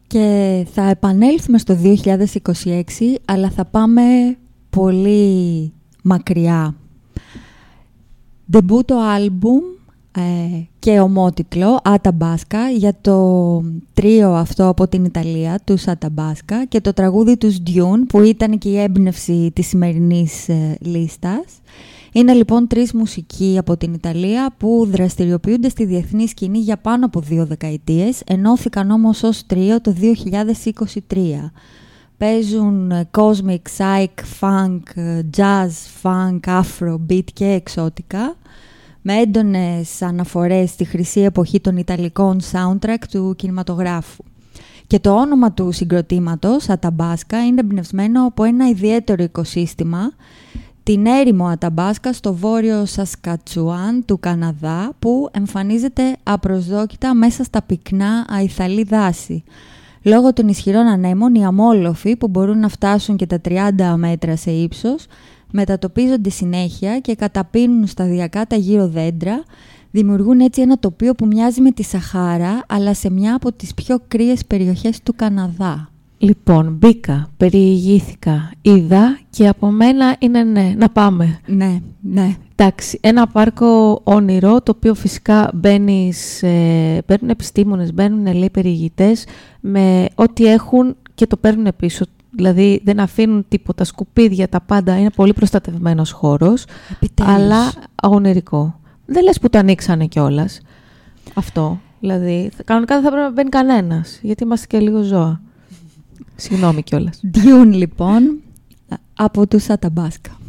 Και θα επανέλθουμε στο 2026, αλλά θα πάμε πολύ μακριά. Ντεμπούτο άλμπουμ και ομότιτλο Αταμπάσκα για το τρίο αυτό από την Ιταλία, τους Αταμπάσκα, και το τραγούδι τους Dune, που ήταν και η έμπνευση της σημερινής λίστας. Είναι λοιπόν τρεις μουσικοί από την Ιταλία που δραστηριοποιούνται στη διεθνή σκηνή για πάνω από 2 δεκαετίες, ενώθηκαν όμως ως τρίο το 2023. Παίζουν cosmic, psych, funk, jazz, funk, afro, beat και εξώτικα, με έντονες αναφορές στη χρυσή εποχή των Ιταλικών soundtrack του κινηματογράφου. Και το όνομα του συγκροτήματος, Αταμπάσκα, είναι εμπνευσμένο από ένα ιδιαίτερο οικοσύστημα, την έρημο Αταμπάσκα στο βόρειο Σασκατσουάν του Καναδά, που εμφανίζεται απροσδόκητα μέσα στα πυκνά αϊθαλή δάση. Λόγω των ισχυρών ανέμων, οι αμόλοφοι, που μπορούν να φτάσουν και τα 30 μέτρα σε ύψος, μετατοπίζονται συνέχεια και καταπίνουν σταδιακά τα γύρω δέντρα, δημιουργούν έτσι ένα τοπίο που μοιάζει με τη Σαχάρα, αλλά σε μια από τις πιο κρύες περιοχές του Καναδά. Λοιπόν, μπήκα, περιηγήθηκα, είδα και από μένα είναι ναι, να πάμε. Ναι. Εντάξει, ένα πάρκο όνειρο, το οποίο φυσικά μπαίνουν επιστήμονες, μπαίνουν λέει περιηγητές με ό,τι έχουν και το παίρνουν πίσω. Δηλαδή δεν αφήνουν τίποτα, σκουπίδια, τα πάντα, είναι πολύ προστατευμένος χώρος, αλλά ονειρικό. Δεν λες που το ανοίξανε κιόλας αυτό, δηλαδή κανονικά δεν θα πρέπει να μπαίνει κανένας, γιατί είμαστε και λίγο ζώα. Συγγνώμη κιόλας. Dune λοιπόν, από τους Αταμπάσκα.